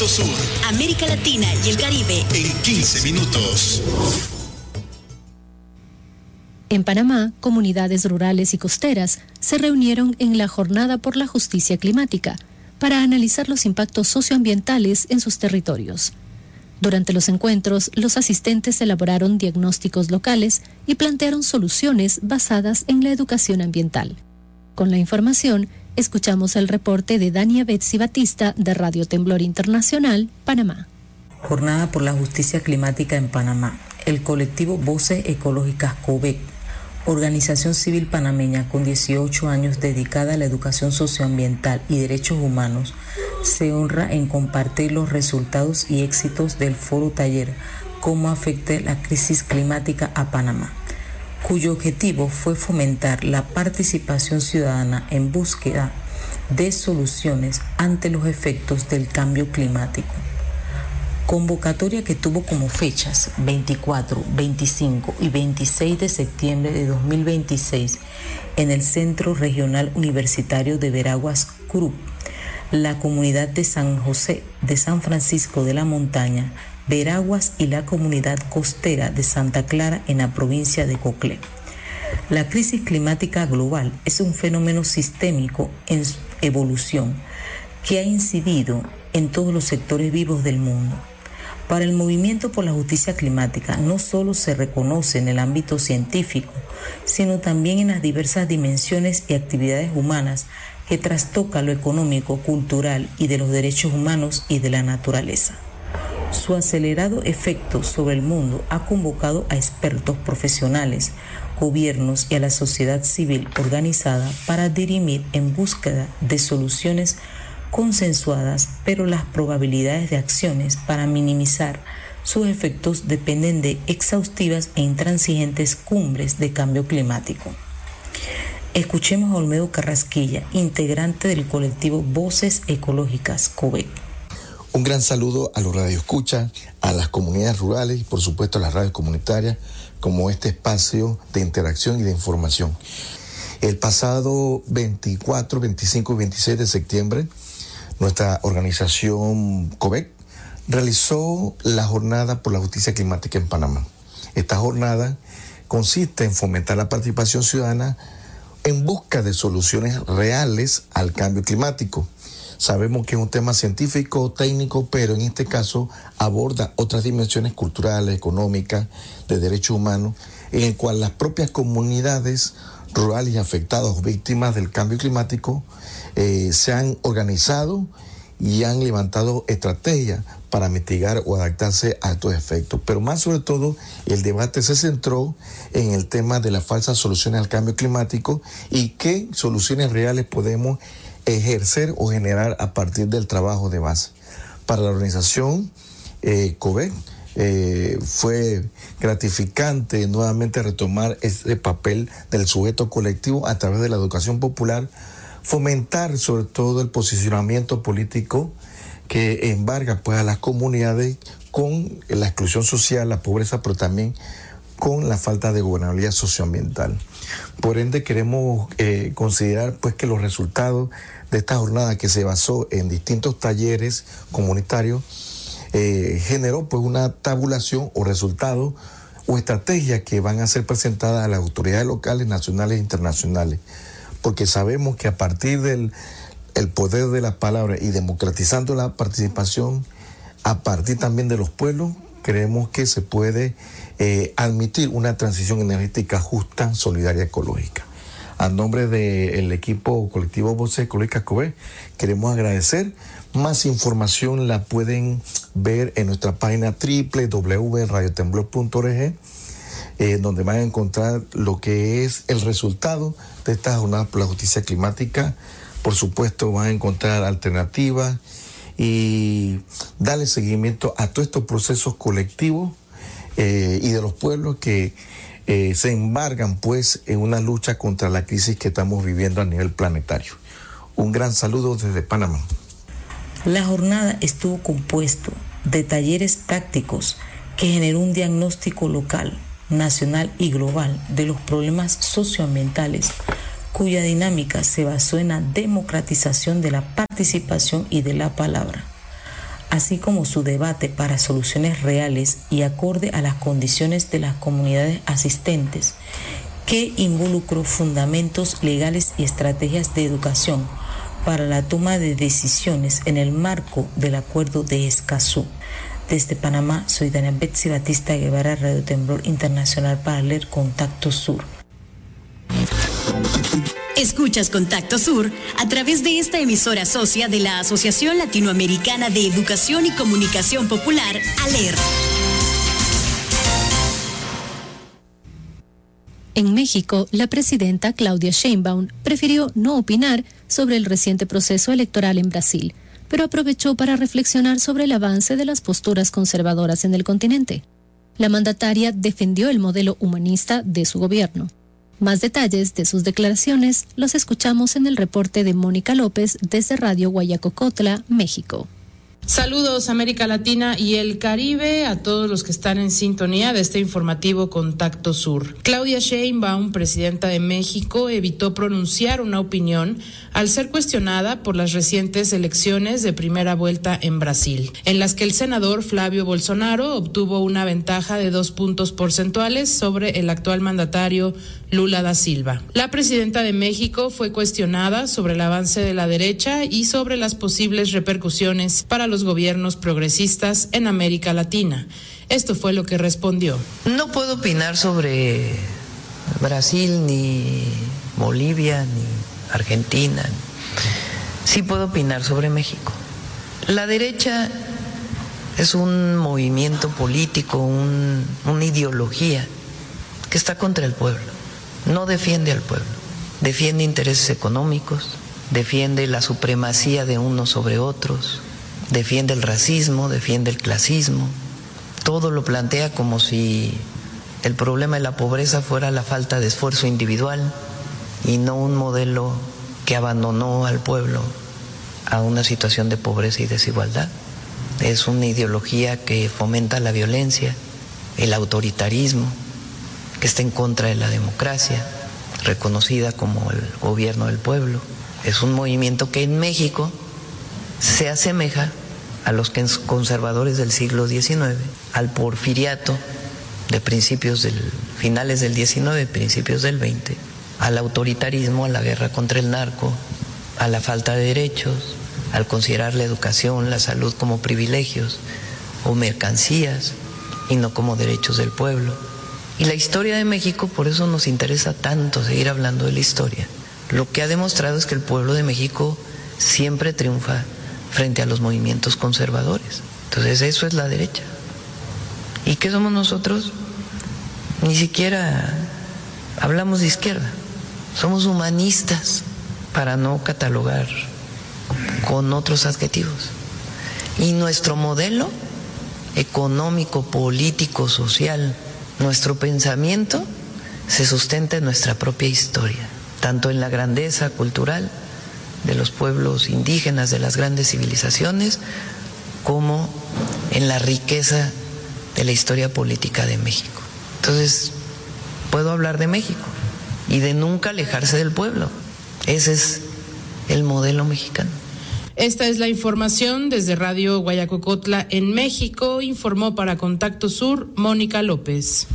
Punto Sur, América Latina y el Caribe en 15 minutos. En Panamá, comunidades rurales y costeras se reunieron en la Jornada por la Justicia Climática para analizar los impactos socioambientales en sus territorios. Durante los encuentros, los asistentes elaboraron diagnósticos locales y plantearon soluciones basadas en la educación ambiental. Con la información, escuchamos el reporte de Dania Betsy Batista de Radio Temblor Internacional, Panamá. Jornada por la Justicia Climática en Panamá. El colectivo Voces Ecológicas COVEC, organización civil panameña con 18 años dedicada a la educación socioambiental y derechos humanos, se honra en compartir los resultados y éxitos del foro taller Cómo afecta la crisis climática a Panamá, cuyo objetivo fue fomentar la participación ciudadana en búsqueda de soluciones ante los efectos del cambio climático. Convocatoria que tuvo como fechas 24, 25 y 26 de septiembre de 2026 en el Centro Regional Universitario de Veraguas, CRUB, la comunidad de San José de San Francisco de la Montaña, Veraguas y la comunidad costera de Santa Clara en la provincia de Coclé. La crisis climática global es un fenómeno sistémico en evolución que ha incidido en todos los sectores vivos del mundo. Para el movimiento por la justicia climática no solo se reconoce en el ámbito científico, sino también en las diversas dimensiones y actividades humanas que trastocan lo económico, cultural y de los derechos humanos y de la naturaleza. Su acelerado efecto sobre el mundo ha convocado a expertos profesionales, gobiernos y a la sociedad civil organizada para dirimir en búsqueda de soluciones consensuadas, pero las probabilidades de acciones para minimizar sus efectos dependen de exhaustivas e intransigentes cumbres de cambio climático. Escuchemos a Olmedo Carrasquilla, integrante del colectivo Voces Ecológicas COVEC. Un gran saludo a los radioescuchas, a las comunidades rurales y por supuesto a las radios comunitarias como este espacio de interacción y de información. El pasado 24, 25 y 26 de septiembre, nuestra organización COVEC realizó la Jornada por la Justicia Climática en Panamá. Esta jornada consiste en fomentar la participación ciudadana en busca de soluciones reales al cambio climático. Sabemos que es un tema científico, técnico, pero en este caso aborda otras dimensiones culturales, económicas, de derechos humanos, en el cual las propias comunidades rurales y afectadas o víctimas del cambio climático se han organizado y han levantado estrategias para mitigar o adaptarse a estos efectos. Pero más sobre todo, el debate se centró en el tema de las falsas soluciones al cambio climático y qué soluciones reales podemos ejercer o generar a partir del trabajo de base. Para la organización COVEC, fue gratificante nuevamente retomar este papel del sujeto colectivo a través de la educación popular, fomentar sobre todo el posicionamiento político que embarga pues a las comunidades con la exclusión social, la pobreza, pero también con la falta de gobernabilidad socioambiental. Por ende queremos considerar pues que los resultados de esta jornada, que se basó en distintos talleres comunitarios, generó pues una tabulación o resultados o estrategias que van a ser presentadas a las autoridades locales, nacionales e internacionales, porque sabemos que a partir del poder de la palabra y democratizando la participación a partir también de los pueblos, creemos que se puede admitir una transición energética justa, solidaria, ecológica. A nombre del equipo colectivo Voces Ecológicas COVEC, queremos agradecer. Más información la pueden ver en nuestra página www.radiotemblor.org, donde van a encontrar lo que es el resultado de esta jornada por la justicia climática. Por supuesto, van a encontrar alternativas y darle seguimiento a todos estos procesos colectivos y de los pueblos que se embargan pues en una lucha contra la crisis que estamos viviendo a nivel planetario. Un gran saludo desde Panamá. La jornada estuvo compuesto de talleres prácticos que generó un diagnóstico local, nacional y global de los problemas socioambientales, cuya dinámica se basó en la democratización de la participación y de la palabra. así como su debate para soluciones reales y acorde a las condiciones de las comunidades asistentes, que involucró fundamentos legales y estrategias de educación para la toma de decisiones en el marco del Acuerdo de Escazú. Desde Panamá, soy Dania Betsy Batista Guevara, Radio Temblor Internacional para leer Contacto Sur. Escuchas Contacto Sur a través de esta emisora socia de la Asociación Latinoamericana de Educación y Comunicación Popular, ALER. En México, la presidenta Claudia Sheinbaum prefirió no opinar sobre el reciente proceso electoral en Brasil, pero aprovechó para reflexionar sobre el avance de las posturas conservadoras en el continente. La mandataria defendió el modelo humanista de su gobierno. Más detalles de sus declaraciones los escuchamos en el reporte de Mónica López desde Radio Guayacocotla, México. Saludos América Latina y el Caribe, a todos los que están en sintonía de este informativo Contacto Sur. Claudia Sheinbaum, presidenta de México, evitó pronunciar una opinión al ser cuestionada por las recientes elecciones de primera vuelta en Brasil, en las que el senador Flavio Bolsonaro obtuvo una ventaja de 2 puntos porcentuales sobre el actual mandatario Lula da Silva. La presidenta de México fue cuestionada sobre el avance de la derecha y sobre las posibles repercusiones para los gobiernos progresistas en América Latina. Esto fue lo que respondió. No puedo opinar sobre Brasil, ni Bolivia, ni Argentina. Sí puedo opinar sobre México. La derecha es un movimiento político, una ideología que está contra el pueblo. No defiende al pueblo, defiende intereses económicos, defiende la supremacía de unos sobre otros, defiende el racismo, defiende el clasismo. Todo lo plantea como si el problema de la pobreza fuera la falta de esfuerzo individual y no un modelo que abandonó al pueblo a una situación de pobreza y desigualdad. Es una ideología que fomenta la violencia, el autoritarismo, que está en contra de la democracia, reconocida como el gobierno del pueblo. Es un movimiento que en México se asemeja a los conservadores del siglo XIX, al porfiriato de finales del XIX, principios del XX, al autoritarismo, a la guerra contra el narco, a la falta de derechos, al considerar la educación, la salud como privilegios o mercancías y no como derechos del pueblo. Y la historia de México, por eso nos interesa tanto seguir hablando de la historia. Lo que ha demostrado es que el pueblo de México siempre triunfa frente a los movimientos conservadores. Entonces eso es la derecha. ¿Y qué somos nosotros? Ni siquiera hablamos de izquierda. Somos humanistas, para no catalogar con otros adjetivos. Y nuestro modelo económico, político, social, nuestro pensamiento se sustenta en nuestra propia historia, tanto en la grandeza cultural de los pueblos indígenas de las grandes civilizaciones, como en la riqueza de la historia política de México. Entonces, puedo hablar de México y de nunca alejarse del pueblo. Ese es el modelo mexicano. Esta es la información desde Radio Guayacocotla en México. Informó para Contacto Sur Mónica López.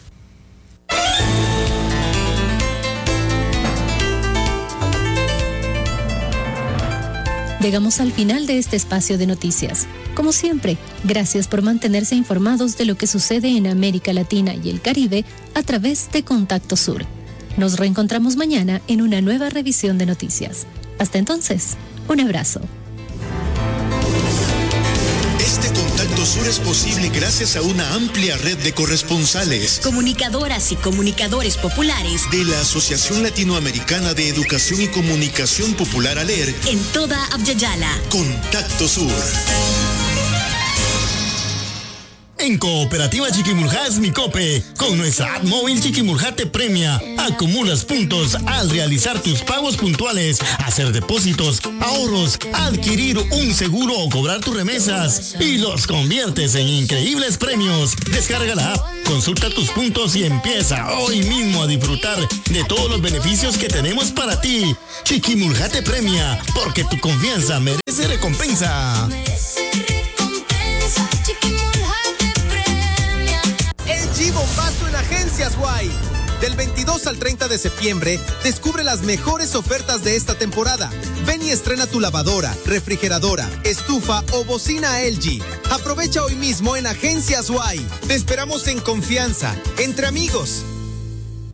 Llegamos al final de este espacio de noticias. Como siempre, gracias por mantenerse informados de lo que sucede en América Latina y el Caribe a través de Contacto Sur. Nos reencontramos mañana en una nueva revisión de noticias. Hasta entonces, un abrazo. Este Contacto Sur es posible gracias a una amplia red de corresponsales, comunicadoras y comunicadores populares de la Asociación Latinoamericana de Educación y Comunicación Popular, ALER, en toda Abya-Yala. Contacto Sur. En Cooperativa Chiquimuljas Micope, con nuestra app móvil Chiquimulja te premia. Acumulas puntos al realizar tus pagos puntuales, hacer depósitos, ahorros, adquirir un seguro o cobrar tus remesas y los conviertes en increíbles premios. Descarga la app, consulta tus puntos y empieza hoy mismo a disfrutar de todos los beneficios que tenemos para ti. Chiquimulja te premia porque tu confianza merece recompensa. Agencias Y. Del 22 al 30 de septiembre, descubre las mejores ofertas de esta temporada. Ven y estrena tu lavadora, refrigeradora, estufa o bocina LG. Aprovecha hoy mismo en Agencias Y. Te esperamos en confianza, entre amigos.